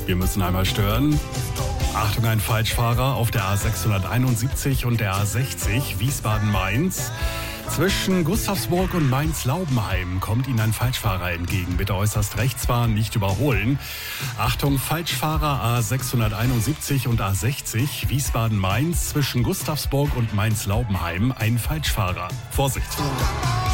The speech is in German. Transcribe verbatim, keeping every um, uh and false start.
Wir müssen einmal stören. Achtung, ein Falschfahrer auf der A sechshunderteinundsiebzig und der A sechzig Wiesbaden-Mainz. Zwischen Gustavsburg und Mainz-Laubenheim kommt Ihnen ein Falschfahrer entgegen. Bitte äußerst rechts fahren, nicht überholen. Achtung, Falschfahrer A sechshunderteinundsiebzig und A sechzig Wiesbaden-Mainz. Zwischen Gustavsburg und Mainz-Laubenheim ein Falschfahrer. Vorsicht!